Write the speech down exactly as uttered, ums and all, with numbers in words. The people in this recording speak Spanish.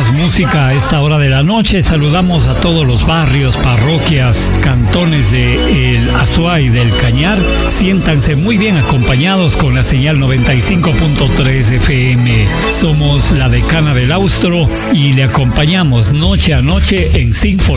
más música a esta hora de la noche. Saludamos a todos los barrios, parroquias, cantones de El Azuay del Cañar. Siéntanse muy bien acompañados con la señal noventa y cinco punto tres F M. Somos la Decana del Austro y le acompañamos noche a noche en Sinfo